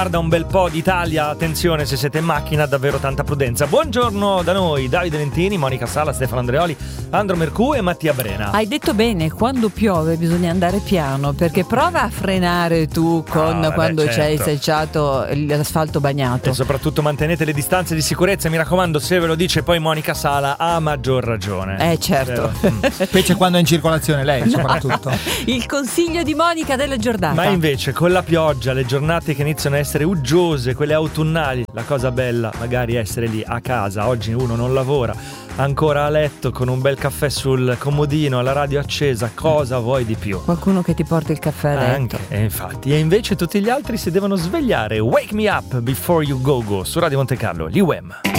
Guarda un bel po' d'Italia, attenzione se siete in macchina, davvero tanta prudenza. Buongiorno da noi, Davide Lentini, Monica Sala, Stefano Andreoli, Andro Mercù e Mattia Brena. Hai detto bene, quando piove bisogna andare piano, perché prova a frenare tu quando c'è il selciato, l'asfalto bagnato. E soprattutto mantenete le distanze di sicurezza, mi raccomando, se ve lo dice poi Monica Sala a maggior ragione. Certo. Specie quando è in circolazione lei, soprattutto. Il consiglio di Monica della giornata. Ma invece con la pioggia, le giornate che iniziano a essere uggiose, quelle autunnali, la cosa bella magari è essere lì a casa. Oggi uno non lavora, ancora a letto con un bel caffè sul comodino, la radio accesa, cosa vuoi di più? Qualcuno che ti porta il caffè a letto. Anche, e infatti. E invece tutti gli altri si devono svegliare. Wake me up before you go go su Radio Monte Carlo, l'IUM.